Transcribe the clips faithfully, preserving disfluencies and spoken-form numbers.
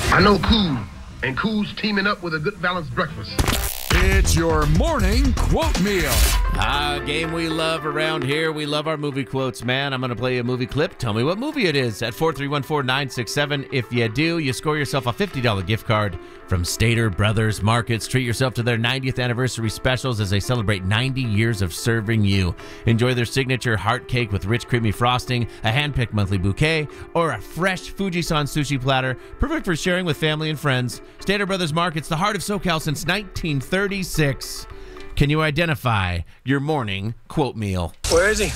I know Cool, and Cool's teaming up with a good balanced breakfast. It's your morning quote meal. Ah, game we love around here. We love our movie quotes, man. I'm going to play you a movie clip. Tell me what movie it is at four three one four nine six seven. If you do, you score yourself a fifty dollars gift card from Stater Brothers Markets. Treat yourself to their ninetieth anniversary specials as they celebrate ninety years of serving you. Enjoy their signature heart cake with rich, creamy frosting, a hand-picked monthly bouquet, or a fresh Fujisan sushi platter, perfect for sharing with family and friends. Stater Brothers Markets, the heart of SoCal since nineteen thirty-six. Can you identify your morning quote meal? Where is he?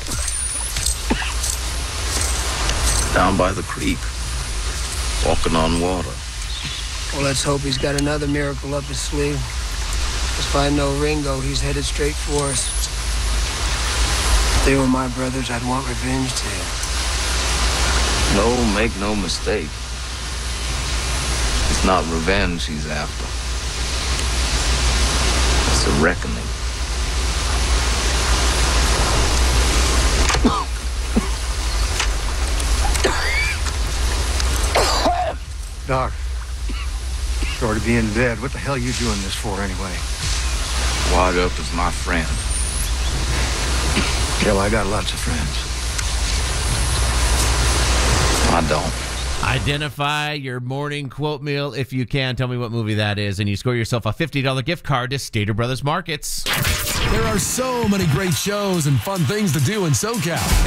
Down by the creek, walking on water. Well, let's hope he's got another miracle up his sleeve. If I know Ringo, he's headed straight for us. If they were my brothers, I'd want revenge too. No, make no mistake. It's not revenge he's after. It's a reckoning. Doc, sorry to be in bed. What the hell are you doing this for anyway? Wide Up is my friend. Yeah, well, I got lots of friends. I don't. Identify your morning quote meal if you can. Tell me what movie that is, and you score yourself a fifty dollars gift card to Stater Brothers Markets. There are so many great shows and fun things to do in SoCal.